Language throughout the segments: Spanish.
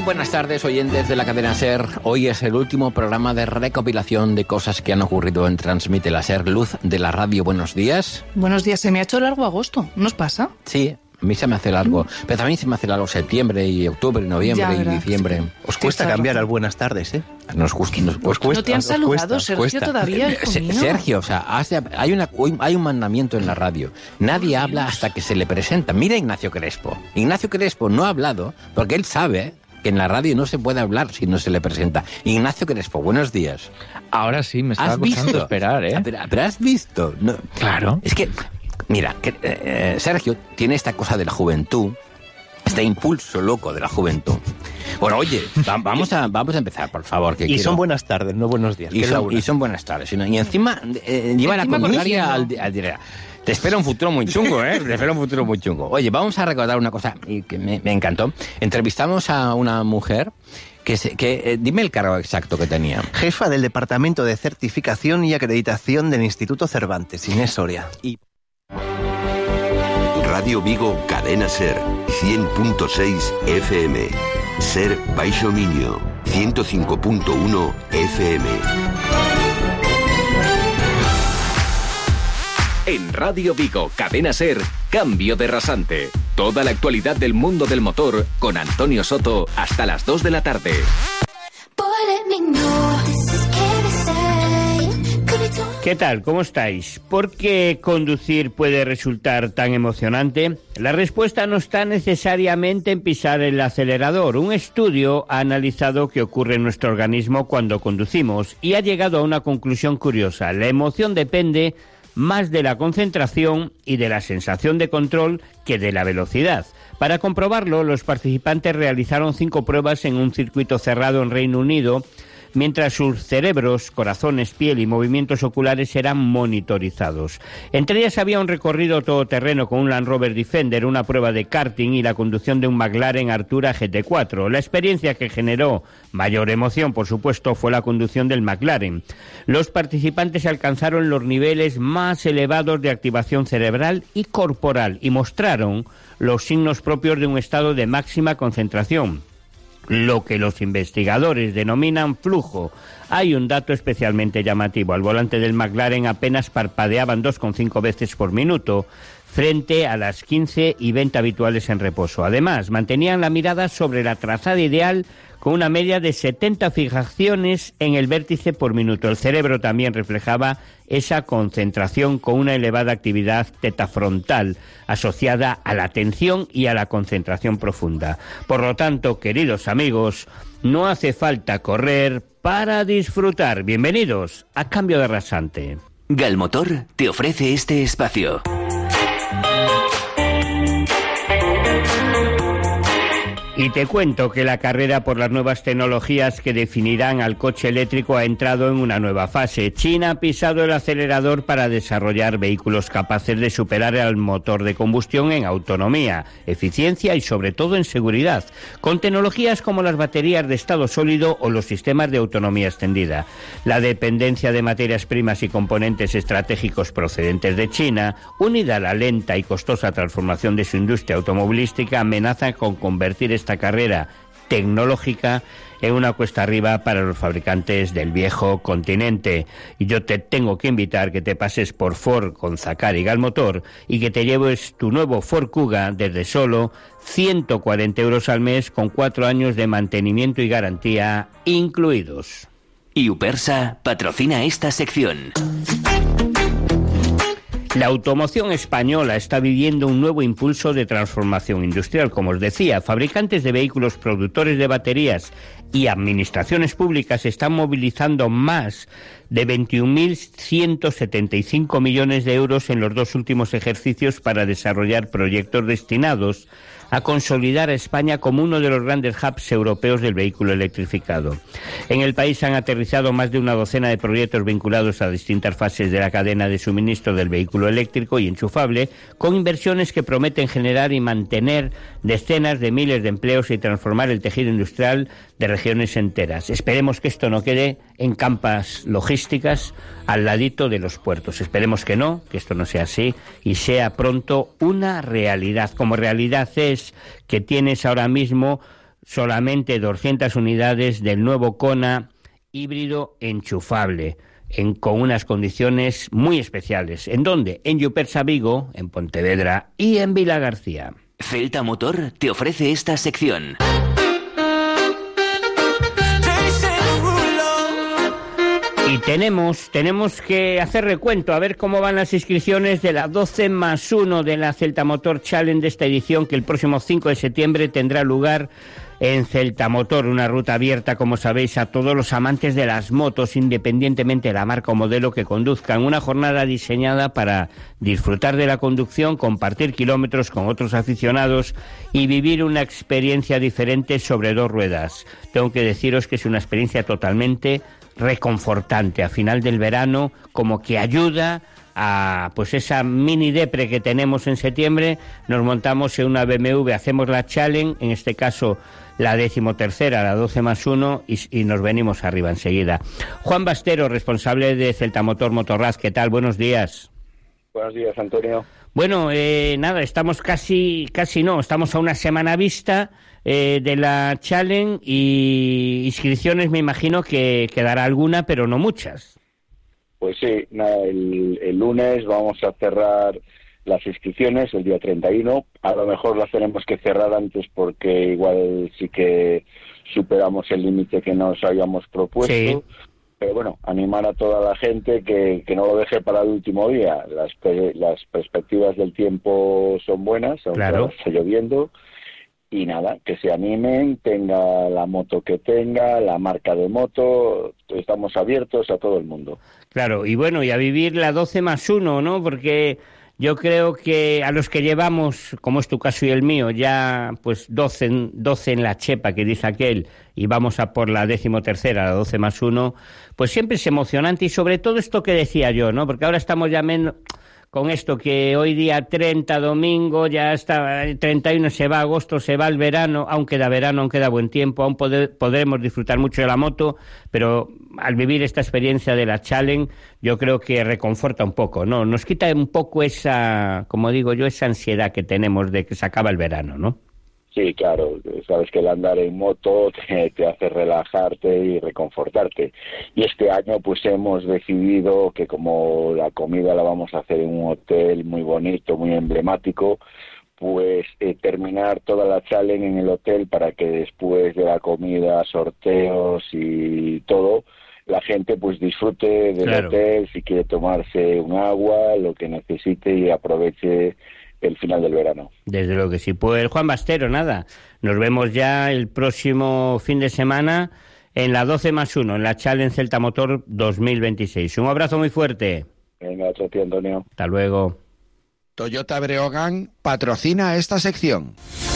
buenas tardes, oyentes de la cadena SER. Hoy es el último programa de recopilación de cosas que han ocurrido en Transmite la SER, Luz de la Radio. Buenos días. Buenos días, se me ha hecho largo agosto, ¿no os pasa? Sí, a mí se me hace largo, pero también se me hace largo septiembre y octubre, y noviembre y diciembre. Os cuesta cambiar al buenas tardes, ¿eh? Nos cuesta. ¿No te han saludado, Sergio, todavía, hijo mío? Sergio, o sea, hay un mandamiento en la radio. Nadie habla hasta que se le presenta. Mira a Ignacio Crespo. Ignacio Crespo no ha hablado porque él sabe que en la radio no se puede hablar si no se le presenta. Ignacio Crespo, buenos días. Ahora sí, me estaba costando esperar, ¿eh? Pero ¿has visto? No. Claro. Es que, mira, Sergio tiene esta cosa de la juventud, este impulso loco de la juventud. Bueno, oye, vamos a empezar, por favor. Y son buenas tardes, no buenos días. Y son buenas tardes. Y encima lleva la contraria al día. Te espera un futuro muy chungo, ¿eh? Te espera un futuro muy chungo. Oye, vamos a recordar una cosa que me encantó. Entrevistamos a una mujer dime el cargo exacto que tenía. Jefa del Departamento de Certificación y Acreditación del Instituto Cervantes, Inés Soria. Radio Vigo, Cadena SER, 100.6 FM. SER Baixo Miño, 105.1 FM. En Radio Vigo, Cadena SER, Cambio de Rasante. Toda la actualidad del mundo del motor con Antonio Soto hasta las 2 de la tarde. ¿Qué tal? ¿Cómo estáis? ¿Por qué conducir puede resultar tan emocionante? La respuesta no está necesariamente en pisar el acelerador. Un estudio ha analizado qué ocurre en nuestro organismo cuando conducimos y ha llegado a una conclusión curiosa. La emoción depende más de la concentración y de la sensación de control que de la velocidad. Para comprobarlo, los participantes realizaron 5 pruebas en un circuito cerrado en Reino Unido, mientras sus cerebros, corazones, piel y movimientos oculares eran monitorizados. Entre ellas había un recorrido todoterreno con un Land Rover Defender, una prueba de karting y la conducción de un McLaren Artura GT4. La experiencia que generó mayor emoción, por supuesto, fue la conducción del McLaren. Los participantes alcanzaron los niveles más elevados de activación cerebral y corporal y mostraron los signos propios de un estado de máxima concentración, lo que los investigadores denominan flujo. Hay un dato especialmente llamativo. Al volante del McLaren apenas parpadeaban 2,5 veces por minuto, frente a las 15 y 20 habituales en reposo. Además, mantenían la mirada sobre la trazada ideal con una media de 70 fijaciones en el vértice por minuto. El cerebro también reflejaba esa concentración con una elevada actividad tetafrontal asociada a la atención y a la concentración profunda. Por lo tanto, queridos amigos, no hace falta correr para disfrutar. Bienvenidos a Cambio de Rasante. Galmotor te ofrece este espacio. Y te cuento que la carrera por las nuevas tecnologías que definirán al coche eléctrico ha entrado en una nueva fase. China ha pisado el acelerador para desarrollar vehículos capaces de superar al motor de combustión en autonomía, eficiencia y sobre todo en seguridad, con tecnologías como las baterías de estado sólido o los sistemas de autonomía extendida. La dependencia de materias primas y componentes estratégicos procedentes de China, unida a la lenta y costosa transformación de su industria automovilística, amenaza con convertir esta carrera tecnológica en una cuesta arriba para los fabricantes del viejo continente. Y yo te tengo que invitar que te pases por Ford con Zacar y Galmotor y que te lleves tu nuevo Ford Kuga desde solo 140 euros al mes con 4 años de mantenimiento y garantía incluidos. Y Upersa patrocina esta sección. La automoción española está viviendo un nuevo impulso de transformación industrial. Como os decía, fabricantes de vehículos, productores de baterías y administraciones públicas están movilizando más de 21.175 millones de euros en los 2 últimos ejercicios para desarrollar proyectos destinados a consolidar a España como uno de los grandes hubs europeos del vehículo electrificado. En el país han aterrizado más de una docena de proyectos vinculados a distintas fases de la cadena de suministro del vehículo eléctrico y enchufable, con inversiones que prometen generar y mantener decenas de miles de empleos y transformar el tejido industrial de regiones enteras. Esperemos que esto no quede en campas logísticas al ladito de los puertos. Esperemos que no, que esto no sea así y sea pronto una realidad. Como realidad es que tienes ahora mismo solamente 200 unidades del nuevo Kona híbrido enchufable, con unas condiciones muy especiales. ¿En dónde? En Yupersa Vigo, en Pontevedra y en Vilagarcía. Celta Motor te ofrece esta sección. Y tenemos que hacer recuento, a ver cómo van las inscripciones de la 12+1 de la Celta Motor Challenge de esta edición, que el próximo 5 de septiembre tendrá lugar en Celta Motor, una ruta abierta, como sabéis, a todos los amantes de las motos, independientemente de la marca o modelo que conduzcan. Una jornada diseñada para disfrutar de la conducción, compartir kilómetros con otros aficionados y vivir una experiencia diferente sobre dos ruedas. Tengo que deciros que es una experiencia totalmente reconfortante. A final del verano, como que ayuda a pues esa mini depre que tenemos en septiembre. Nos montamos en una BMW, hacemos la challenge, en este caso la 13ª, la 12+1, y nos venimos arriba enseguida. Juan Bastero, responsable de Celta Motor Motorrad, ¿qué tal? Buenos días. Buenos días, Antonio. Bueno, nada, estamos estamos a una semana vista de la challenge, y inscripciones me imagino que quedará alguna, pero no muchas. Pues sí, el lunes vamos a cerrar las inscripciones, el día 31. A lo mejor las tenemos que cerrar antes porque igual sí que superamos el límite que nos habíamos propuesto. Sí. Pero bueno, animar a toda la gente que no lo deje para el último día. Las perspectivas del tiempo son buenas, aunque claro, está lloviendo. Y nada, que se animen, tenga la moto que tenga, la marca de moto, estamos abiertos a todo el mundo. Claro, y bueno, y a vivir la 12+1, ¿no? Porque yo creo que a los que llevamos, como es tu caso y el mío, ya pues 12 en la chepa, que dice aquel, y vamos a por la 13ª, la 12+1, pues siempre es emocionante, y sobre todo esto que decía yo, ¿no? Porque ahora estamos ya menos con esto, que hoy día 30, domingo, ya está, el 31 se va, agosto se va el verano, aún queda buen tiempo, aún podremos disfrutar mucho de la moto, pero al vivir esta experiencia de la challenge, yo creo que reconforta un poco, ¿no? Nos quita un poco esa, como digo yo, esa ansiedad que tenemos de que se acaba el verano, ¿no? Sí, claro, sabes que el andar en moto te hace relajarte y reconfortarte. Y este año pues hemos decidido que como la comida la vamos a hacer en un hotel muy bonito, muy emblemático, pues terminar toda la challenge en el hotel para que después de la comida, sorteos y todo, la gente pues disfrute del hotel, si quiere tomarse un agua, lo que necesite, y aproveche el final del verano. Desde luego que sí. Pues Juan Bastero, nada, nos vemos ya el próximo fin de semana en la 12+1, en la Challenge Celta Motor 2026. Un abrazo muy fuerte. Venga, otro tío, Antonio. Hasta luego. Toyota Breogán patrocina esta sección.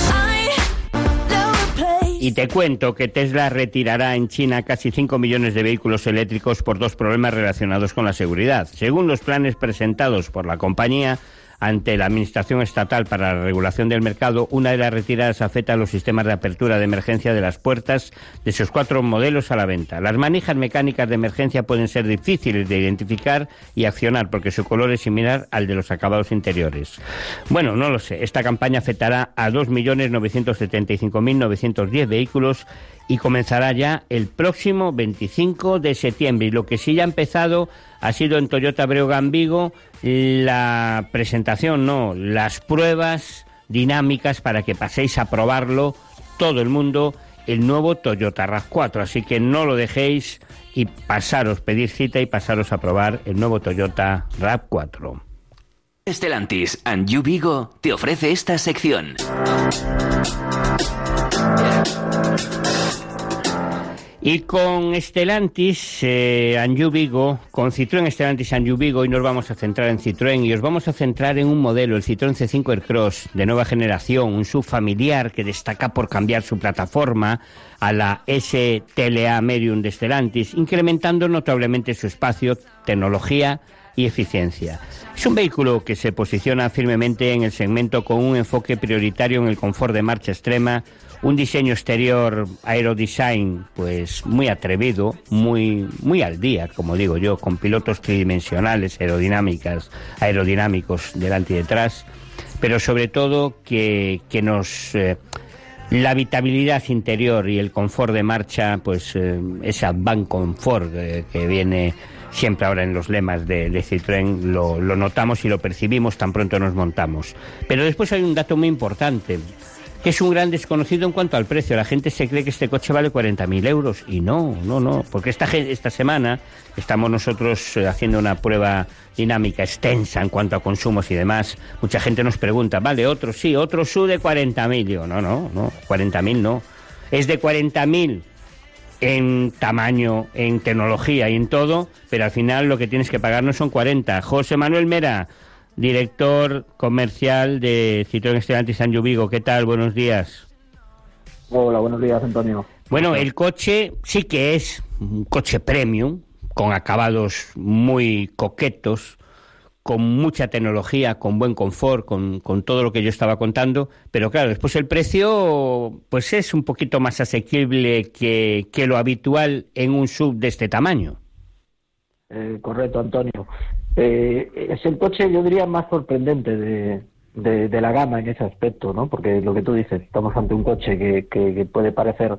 Y te cuento que Tesla retirará en China casi 5 millones de vehículos eléctricos por dos problemas relacionados con la seguridad. Según los planes presentados por la compañía ante la Administración Estatal para la Regulación del Mercado, una de las retiradas afecta a los sistemas de apertura de emergencia de las puertas de sus 4 modelos a la venta. Las manijas mecánicas de emergencia pueden ser difíciles de identificar y accionar porque su color es similar al de los acabados interiores. Bueno, no lo sé. Esta campaña afectará a 2.975.910 vehículos y comenzará ya el próximo 25 de septiembre. Y lo que sí ya ha empezado ha sido en Toyota Breogán Vigo la presentación, las pruebas dinámicas para que paséis a probarlo todo el mundo, el nuevo Toyota RAV4. Así que no lo dejéis y pedir cita y pasaros a probar el nuevo Toyota RAV4. Stellantis and You Vigo te ofrece esta sección. Y con Stellantis and You Vigo, con Citroën Stellantis and You Vigo, y nos vamos a centrar en Citroën, y os vamos a centrar en un modelo, el Citroën C5 Aircross, de nueva generación, un SUV familiar que destaca por cambiar su plataforma a la STLA Medium de Stellantis, incrementando notablemente su espacio, tecnología y eficiencia. Es un vehículo que se posiciona firmemente en el segmento con un enfoque prioritario en el confort de marcha extrema, un diseño exterior aerodesign pues muy atrevido, muy al día, como digo yo, con pilotos tridimensionales aerodinámicos delante y detrás, pero sobre todo que nos La habitabilidad interior y el confort de marcha, pues esa Van Comfort que viene siempre ahora en los lemas de Citroën, lo notamos y lo percibimos tan pronto nos montamos. Pero después hay un dato muy importante, que es un gran desconocido en cuanto al precio. La gente se cree que este coche vale 40.000 euros y no, porque esta semana estamos nosotros haciendo una prueba dinámica extensa en cuanto a consumos y demás. Mucha gente nos pregunta, vale, otro SUV de 40.000. Digo, no, 40.000 no. Es de 40.000 en tamaño, en tecnología y en todo, pero al final lo que tienes que pagar no son 40. José Manuel Mera, director comercial de Citroën Stellantis Sanyo Vigo. ¿Qué tal? Buenos días. Hola, buenos días, Antonio. Bueno, el coche sí que es un coche premium, con acabados muy coquetos, con mucha tecnología, con buen confort, con todo lo que yo estaba contando, pero claro, después el precio pues es un poquito más asequible que lo habitual en un SUV de este tamaño. Correcto, Antonio. Es el coche, yo diría, más sorprendente de la gama en ese aspecto, ¿no? Porque lo que tú dices, estamos ante un coche que puede parecer,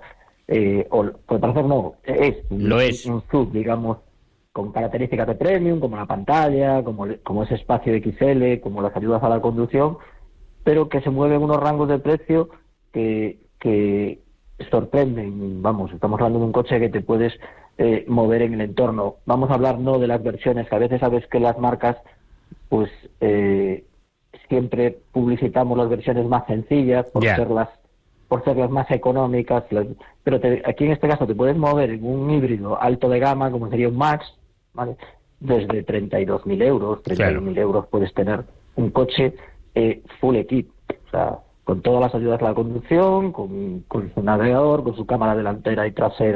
es un SUV, digamos, con características de premium, como la pantalla, como ese espacio XL, como las ayudas a la conducción, pero que se mueve en unos rangos de precio que sorprenden. Vamos, estamos hablando de un coche que te puedes mover en el entorno. Vamos a hablar no de las versiones, que a veces sabes que las marcas pues siempre publicitamos las versiones más sencillas por ser las más económicas, pero aquí en este caso te puedes mover en un híbrido alto de gama, como sería un Max, ¿vale? Desde 32.000 euros, 31.000 euros puedes tener un coche full equip, o sea, con todas las ayudas a la conducción, con su navegador, con su cámara delantera y trasera